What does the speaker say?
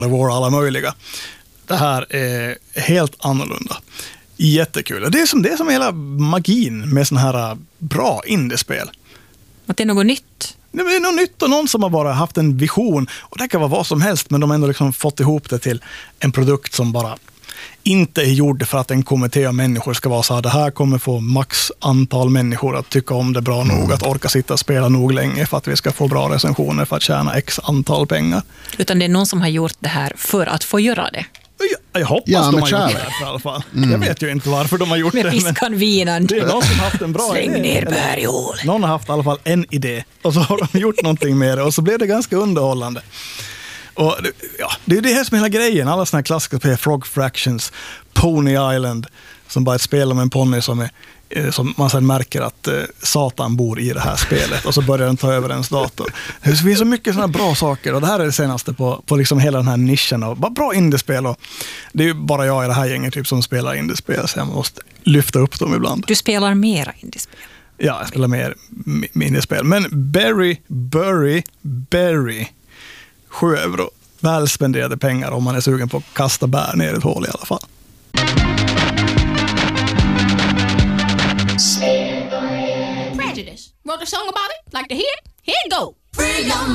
våra alla möjliga. Det här är helt annorlunda. Jättekul. Det är som hela magin med sån här bra indiespel. Att det är något nytt. Det är något nytt och någon som har bara haft en vision. Och det kan vara vad som helst, men de har ändå liksom fått ihop det till en produkt som bara inte är gjord för att en kommitté av människor ska vara så här, det här kommer få max antal människor att tycka om det bra nog, att orka sitta och spela nog länge för att vi ska få bra recensioner för att tjäna x antal pengar. Utan det är någon som har gjort det här för att få göra det. Jag hoppas de har gjort det här i alla fall. Jag vet ju inte varför de har gjort det. Med piskan vinan. Det är någon som har haft en bra Släng idé. ner berghål. Någon har haft i alla fall en idé och så har de gjort någonting med det och så blev det ganska underhållande. Och ja, det är det här som är hela grejen. Alla såna här klassiska spel, Frog Fractions, Pony Island, som bara är ett spel om en ponny som man sedan märker att Satan bor i det här spelet och så börjar den ta över ens dator. Det finns så mycket såna bra saker och det här är det senaste på liksom hela den här nischen och bara bra indiespel. Och det är ju bara jag i det här gänget typ som spelar indiespel, så jag måste lyfta upp dem ibland. Du spelar mera indiespel? Ja, jag spelar mer indiespel. Men Berry 7 euro. Väl spenderade pengar om man är sugen på att kasta bär ner ett hål i alla fall. Prejudice. Wrote a song about it? Like to hear it? Here it go.